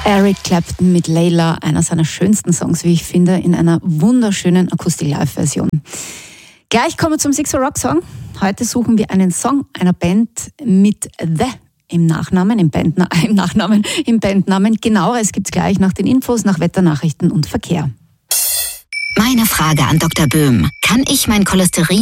Eric Clapton mit Layla, einer seiner schönsten Songs, wie ich finde, in einer wunderschönen Akustik-Live-Version. Gleich kommen wir zum Six Rock Song. Heute suchen wir einen Song einer Band mit The im Nachnamen, im Bandnamen. Genaueres gibt's gleich nach den Infos, nach Wetternachrichten und Verkehr. Meine Frage an Dr. Böhm: Kann ich mein Cholesterin